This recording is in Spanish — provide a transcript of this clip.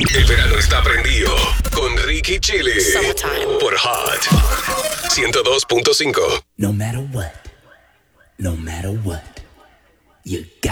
El verano está prendido con Ricky Chili Summertime. por Hot 102.5. No matter what, you got